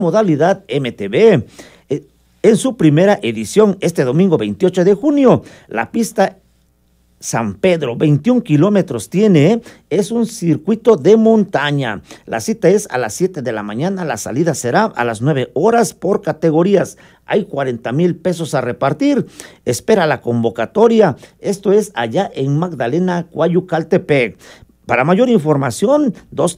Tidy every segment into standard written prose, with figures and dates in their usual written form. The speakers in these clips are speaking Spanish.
modalidad MTB. En su primera edición, este domingo 28 de junio, la pista San Pedro, 21 kilómetros tiene, es un circuito de montaña. La cita es a las 7 de la mañana, la salida será a las 9 horas por categorías. Hay 40,000 pesos a repartir. Espera la convocatoria. Esto es allá en Magdalena, Coayucaltepec. Para mayor información,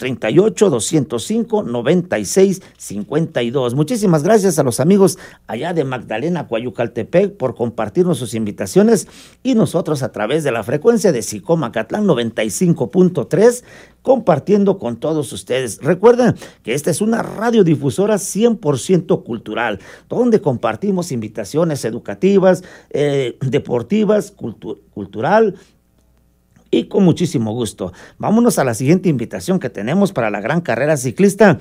238-205-9652. Muchísimas gracias a los amigos allá de Magdalena, Coayucaltepec, por compartirnos sus invitaciones y nosotros a través de la frecuencia de Xicomacatlán 95.3, compartiendo con todos ustedes. Recuerden que esta es una radiodifusora 100% cultural, donde compartimos invitaciones educativas, deportivas, cultural, y con muchísimo gusto. Vámonos a la siguiente invitación que tenemos para la gran carrera ciclista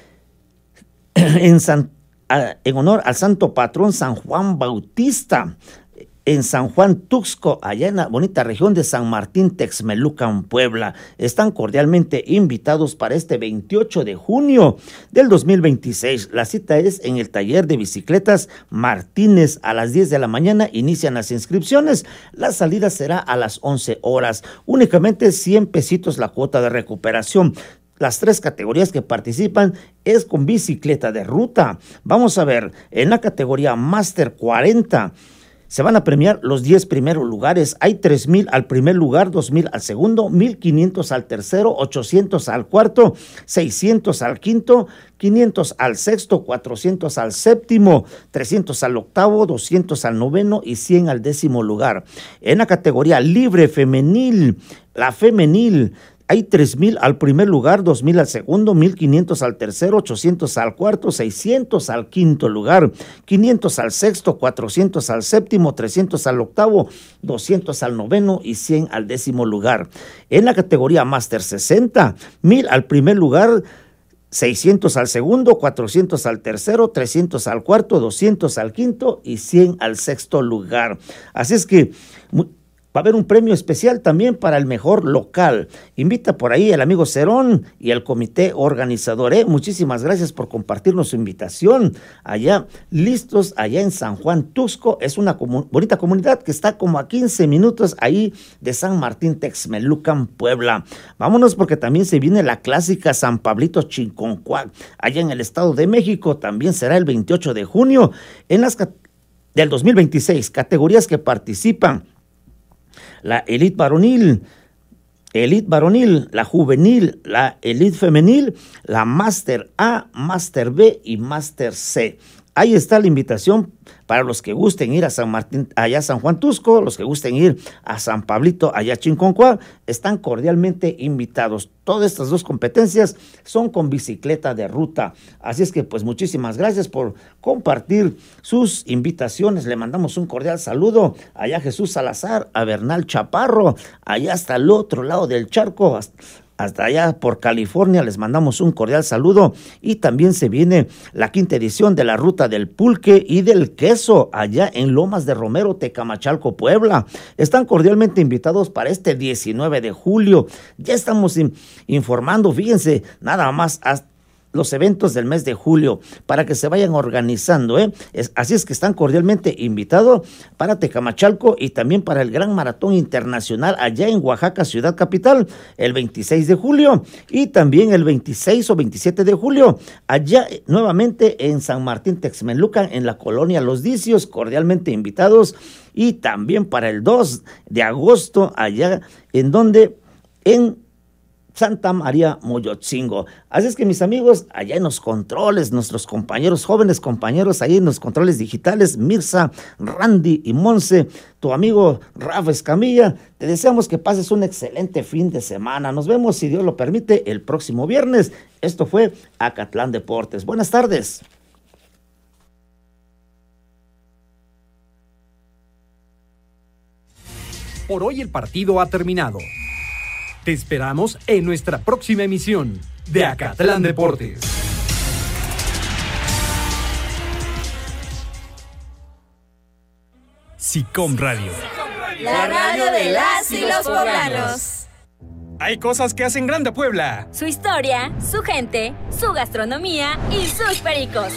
en honor al santo patrón San Juan Bautista, en San Juan Tuxco, allá en la bonita región de San Martín Texmelucan, Puebla. Están cordialmente invitados para este 28 de junio del 2026. La cita es en el taller de bicicletas Martínez a las 10 de la mañana. Inician las inscripciones. La salida será a las 11 horas. Únicamente 100 pesitos la cuota de recuperación. Las 3 categorías que participan es con bicicleta de ruta. Vamos a ver, en la categoría Master 40, se van a premiar los 10 primeros lugares. Hay 3,000 al primer lugar, 2,000 al segundo, 1,500 al tercero, 800 al cuarto, 600 al quinto, 500 al sexto, 400 al séptimo, 300 al octavo, 200 al noveno y 100 al décimo lugar. En la categoría libre femenil, la femenil, hay 3,000 al primer lugar, 2,000 al segundo, 1,500 al tercero, 800 al cuarto, 600 al quinto lugar, 500 al sexto, 400 al séptimo, 300 al octavo, 200 al noveno y 100 al décimo lugar. En la categoría Master 60, 1,000 al primer lugar, 600 al segundo, 400 al tercero, 300 al cuarto, 200 al quinto y 100 al sexto lugar. Así es que va a haber un premio especial también para el mejor local. Invita por ahí el amigo Cerón y el comité organizador. Muchísimas gracias por compartirnos su invitación. Allá, listos, allá en San Juan Tuxco. Es una bonita comunidad que está como a 15 minutos ahí de San Martín Texmelucan, Puebla. Vámonos porque también se viene la clásica San Pablito Chinconcuac. Allá en el Estado de México también será el 28 de junio. En las del 2026, categorías que participan: la elite varonil, la juvenil, la elite femenil, la Master A, Master B y Master C. Ahí está la invitación para los que gusten ir a San Martín, allá a San Juan Tuxco, los que gusten ir a San Pablito, allá a Chinconcuac, están cordialmente invitados. Todas estas 2 competencias son con bicicleta de ruta. Así es que pues muchísimas gracias por compartir sus invitaciones. Le mandamos un cordial saludo allá a Jesús Salazar, a Bernal Chaparro, allá hasta el otro lado del charco, hasta allá por California. Les mandamos un cordial saludo. Y también se viene la 5ª edición de la Ruta del Pulque y del Queso allá en Lomas de Romero, Tecamachalco, Puebla. Están cordialmente invitados para este 19 de julio. Ya estamos informando, fíjense, nada más hasta los eventos del mes de julio para que se vayan organizando. Así es que están cordialmente invitados para Tecamachalco y también para el Gran Maratón Internacional allá en Oaxaca, ciudad capital, el 26 de julio y también el 26 o 27 de julio allá nuevamente en San Martín Texmelucan, en la colonia Los Dicios, cordialmente invitados. Y también para el 2 de agosto allá en Santa María Moyotzingo. Así es que mis amigos, allá en los controles, nuestros compañeros, jóvenes compañeros, ahí en los controles digitales, Mirza, Randy y Monse, tu amigo Rafa Escamilla, te deseamos que pases un excelente fin de semana. Nos vemos, si Dios lo permite, el próximo viernes. Esto fue Acatlán Deportes. Buenas tardes. Por hoy el partido ha terminado. Te esperamos en nuestra próxima emisión de Acatlán Deportes. SICOM Radio. La radio de las y los poblanos. Hay cosas que hacen grande a Puebla. Su historia, su gente, su gastronomía y sus pericos.